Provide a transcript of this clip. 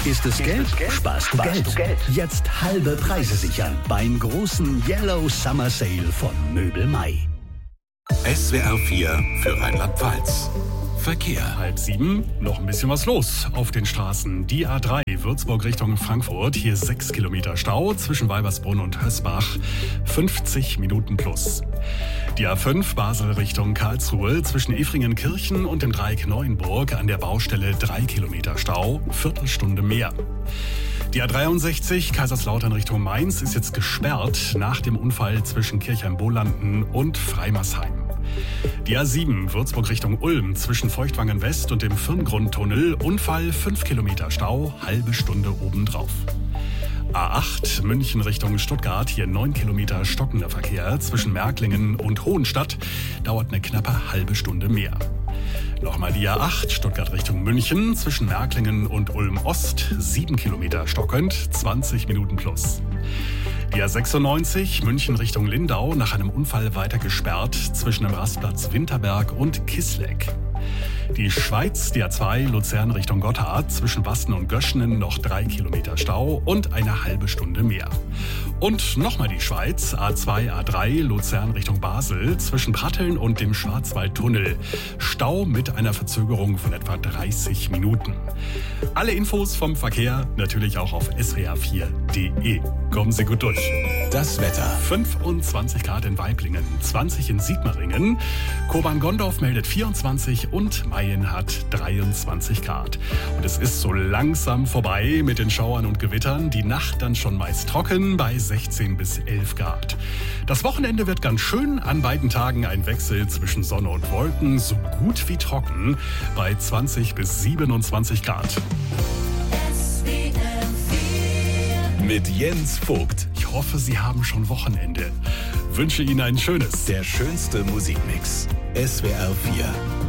Ist es Geld? Sparst du Geld. Jetzt halbe Preise sichern beim großen Yellow Summer Sale von Möbel Mai. SWR 4 für Rheinland-Pfalz. Verkehr. 6:30, noch ein bisschen was los auf den Straßen. Die A3 Würzburg Richtung Frankfurt, hier 6 Kilometer Stau zwischen Weibersbrunn und Hösbach, 50 Minuten plus. Die A5 Basel Richtung Karlsruhe zwischen Efringenkirchen und dem Dreieck Neuenburg an der Baustelle 3 Kilometer Stau, Viertelstunde mehr. Die A63 Kaiserslautern Richtung Mainz ist jetzt gesperrt nach dem Unfall zwischen Kirchheim-Bolanden und Freimersheim. Die A7 Würzburg Richtung Ulm zwischen Feuchtwangen West und dem Firngrundtunnel, Unfall 5 Kilometer Stau, halbe Stunde obendrauf. A8 München Richtung Stuttgart, hier 9 Kilometer stockender Verkehr zwischen Märklingen und Hohenstadt, dauert eine knappe halbe Stunde mehr. Nochmal die A8 Stuttgart Richtung München zwischen Märklingen und Ulm Ost, 7 Kilometer stockend, 20 Minuten plus. Die A96 München Richtung Lindau nach einem Unfall weiter gesperrt zwischen dem Rastplatz Winterberg und Kisleck. Die Schweiz, die A2 Luzern Richtung Gotthard zwischen Basten und Göschenen noch 3 Kilometer Stau und eine halbe Stunde mehr. Und nochmal die Schweiz, A2, A3 Luzern Richtung Basel zwischen Pratteln und dem Schwarzwaldtunnel. Stau mit einer Verzögerung von etwa 30 Minuten. Alle Infos vom Verkehr natürlich auch auf swr4.de. Kommen Sie gut durch. Das Wetter. 25 Grad in Waiblingen, 20 in Sigmaringen, Koban-Gondorf meldet 24 und Mayen hat 23 Grad. Und es ist so langsam vorbei mit den Schauern und Gewittern. Die Nacht dann schon meist trocken bei 16 bis 11 Grad. Das Wochenende wird ganz schön. An beiden Tagen ein Wechsel zwischen Sonne und Wolken, so gut wie trocken bei 20 bis 27 Grad. Mit Jens Vogt. Ich hoffe, Sie haben schon Wochenende. Wünsche Ihnen ein schönes. Der schönste Musikmix. SWR 4.